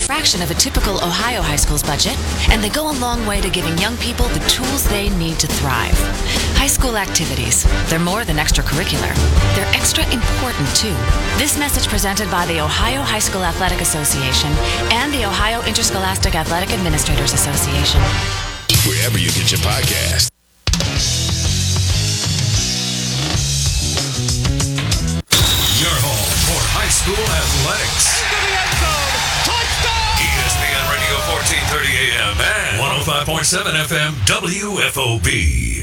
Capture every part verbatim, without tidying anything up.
fraction of a typical Ohio high school's budget, and they go a long way to giving young people the tools they need to thrive. High school activities, they're more than extracurricular. They're extra important, too. This message presented by the Ohio High School Athletic Association and the Ohio Interscholastic Athletic Administrators Association. Wherever you get your podcast. Your home for high school athletics. Into the end zone. Touchdown! E S P N Radio fourteen thirty A M and one oh five point seven F M W F O B.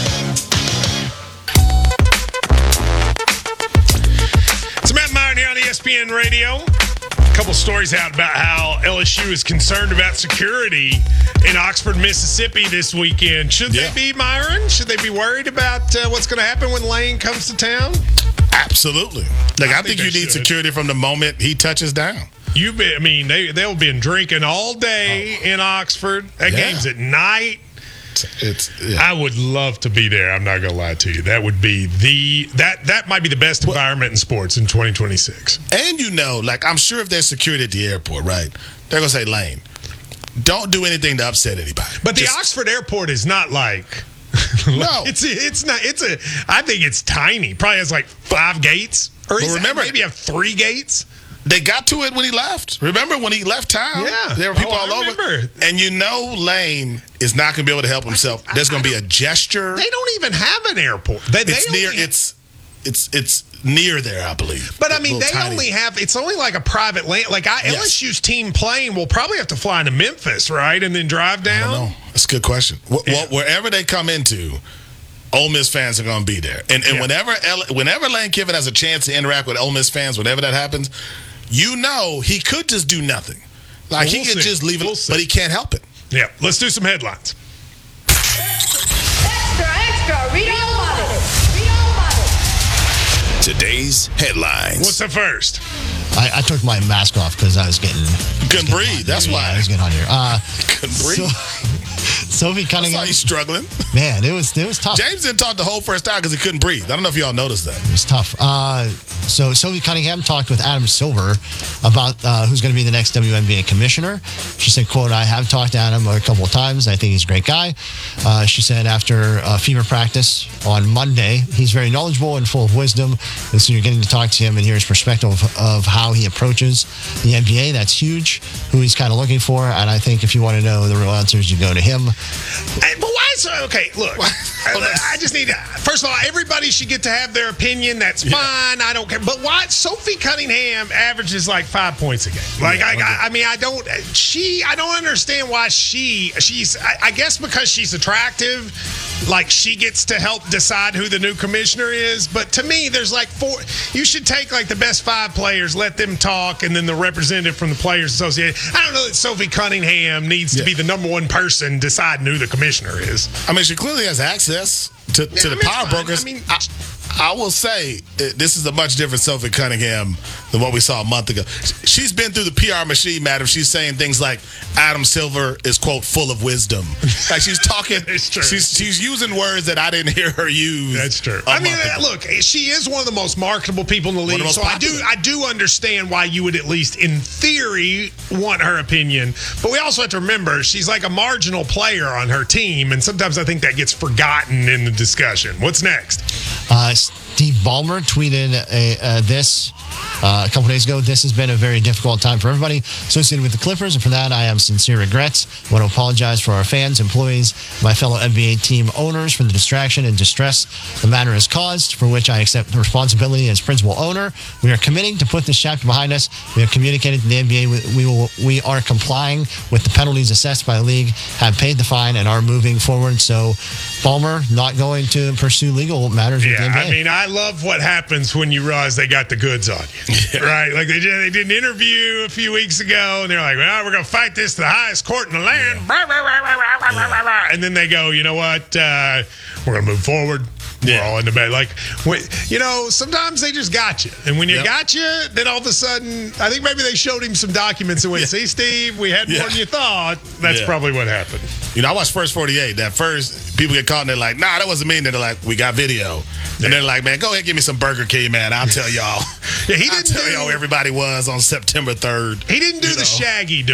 It's Matt Myron here on E S P N Radio. A couple stories out about how L S U is concerned about security in Oxford, Mississippi this weekend. Should Yeah. they be, Myron? Should they be worried about uh, what's going to happen when Lane comes to town? Absolutely. Like, I, I think, think you they need should. security from the moment he touches down. You be, I mean, they, they'll be drinking all day in Oxford. That Yeah. game's at night. It's yeah. I would love to be there. I'm not going to lie to you. That would be the that that might be the best environment in sports in twenty twenty-six. And you know, like, I'm sure if there's security at the airport, right, they're going to say, Lane, don't do anything to upset anybody. But the Just- Oxford airport is not like No. it's it's not it's a I think it's tiny. Probably has like five gates. Or But is remember- it, maybe have three gates. They got to it when he left. Remember when he left town? Yeah. There were people Oh, all I over. remember. And you know Lane is not going to be able to help himself. There's going to be a gesture. They don't even have an airport. They, they It's near only- it's it's it's near there, I believe. But I A mean, little they tiny- only have. It's only like a private land. Like I, Yes. L S U's team plane will probably have to fly into Memphis, right, and then drive I down. don't know. That's a good question. Wh- Yeah. wh- wherever they come into, Ole Miss fans are going to be there. And and Yeah. whenever L- whenever Lane Kiffin has a chance to interact with Ole Miss fans, whenever that happens, you know he could just do nothing. Like Well, he we'll could see. just leave it, We'll see. but he can't help it. Yeah, let's do some headlines. Extra, extra, read all about it. Read all about it. Today's headlines. What's the first? I, I took my mask off because I was getting. Couldn't breathe. That's yeah, why. I was getting hot here. Uh, Couldn't breathe. so, Sophie That's why Cunningham. he's struggling. Man, it was it was tough. James didn't talk the whole first hour because he couldn't breathe. I don't know if y'all noticed that. It was tough. Uh, so Sophie Cunningham talked with Adam Silver about uh, who's going to be the next W N B A commissioner. She said, quote, I have talked to Adam a couple of times. I think he's a great guy. Uh, she said after uh, fever practice on Monday, he's very knowledgeable and full of wisdom. And so you're getting to talk to him and hear his perspective of, of how he approaches the N B A. That's huge, who he's kind of looking for. And I think if you want to know the real answers, you go to him. Hey, but why is okay? Look, I, I just need to. First of all, everybody should get to have their opinion. That's fine. I don't care. But why Sophie Cunningham averages like five points a game? Like Yeah, I, okay. I, I mean, I don't. She, I don't understand why she. She's. I, I guess because she's attractive. Like she gets to help decide who the new commissioner is. But to me, there's like four. You should take like the best five players, let them talk, and then the representative from the Players Association. I don't know that Sophie Cunningham needs to Yeah. be the number one person deciding who the commissioner is. I mean, she clearly has access to, to Yeah, I the mean, it's power fine. brokers. I mean- I, I will say uh, this is a much different Sophie Cunningham than what we saw a month ago. She's been through the P R machine, madam. She's saying things like Adam Silver is, quote, full of wisdom. Like she's talking, It's true. she's she's using words that I didn't hear her use. That's true. a I mean, month uh, ago. look, she is one of the most marketable people in the of league. the most So I do, popular. I do understand why you would at least, in theory, want her opinion. But we also have to remember she's like a marginal player on her team, and sometimes I think that gets forgotten in the discussion. What's next? Uh, Steve Ballmer tweeted a, uh, this uh, a couple days ago. This has been a very difficult time for everybody associated with the Clippers, and for that, I have sincere regrets. I want to apologize for our fans, employees, my fellow N B A team owners for the distraction and distress the matter has caused, for which I accept the responsibility as principal owner. We are committing to put this chapter behind us. We have communicated to the N B A we, we will we are complying with the penalties assessed by the league, have paid the fine, and are moving forward. So, Ballmer not going to pursue legal matters with the Yeah, N B A. I mean, I love what happens when you realize they got the goods on you, right? Like they did, they did an interview a few weeks ago, and they're like, "Well, we're going to fight this to the highest court in the land," Rah, rah, rah, rah, rah, rah, rah, rah. And then they go, "You know what? Uh, we're going to move forward. We're all in the bed." Like, when, you know, sometimes they just got you, and when you Yep. got you, then all of a sudden, I think maybe they showed him some documents and went, "See, Steve, we had Yeah. more than you thought." That's Yeah. probably what happened. You know, I watched First forty-eight. That first, people get caught and they're like, nah, that wasn't me. And they're like, we got video. And they're like, man, go ahead and give me some Burger King, man. I'll tell y'all. Yeah, he I'll didn't tell do- y'all where everybody was on September third. He didn't do You the know. Shaggy